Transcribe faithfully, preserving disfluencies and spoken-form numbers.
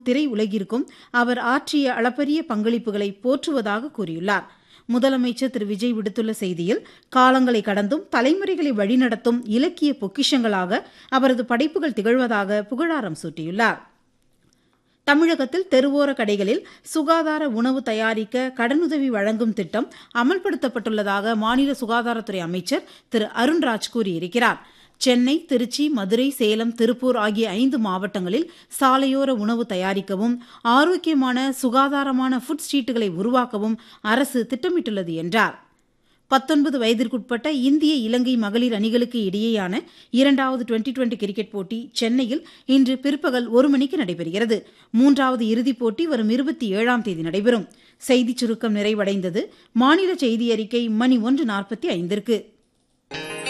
திரையுலகிற்கும் அவர் ஆற்றிய அளப்பரிய பங்களிப்புகளை போற்றுவதாக கூறியுள்ளார். முதலமைச்சர் திரு விஜய் விடுத்துள்ள செய்தியில், காலங்களை கடந்தும் தலைமுறைகளை வழிநடத்தும் இலக்கிய பொக்கிஷங்களாக அவரது படைப்புகள் திகழ்வதாக புகழாரம் சூட்டியுள்ளார். தமிழகத்தில் தெருவோர கடைகளில் சுகாதார உணவு தயாரிக்க கடனுதவி வழங்கும் திட்டம் அமல்படுத்தப்பட்டுள்ளதாக மாநில சுகாதாரத்துறை அமைச்சர் திரு அருண்ராஜ் கூறியிருக்கிறார். சென்னை, திருச்சி, மதுரை, சேலம், திருப்பூர் ஆகிய ஐந்து மாவட்டங்களில் சாலையோர உணவு தயாரிக்கவும் ஆரோக்கியமான சுகாதாரமான ஃபுட் ஸ்ட்ரீட்டுகளை உருவாக்கவும் அரசு திட்டமிட்டுள்ளது என்றார். பத்தொன்பது வயதிற்குட்பட்ட இந்திய இலங்கை மகளிர் அணிகளுக்கு இடையேயான இரண்டாவது டுவெண்டி டுவெண்டி கிரிக்கெட் போட்டி சென்னையில் இன்று பிற்பகல் ஒரு மணிக்கு நடைபெறுகிறது. மூன்றாவது இறுதிப் போட்டி வரும் இருபத்தி ஏழாம் தேதி நடைபெறும். செய்திச் சுருக்கம் நிறைவடைந்தது. மாநில செய்தி அறிக்கை மணி ஒன்று நாற்பத்தி ஐந்திற்கு.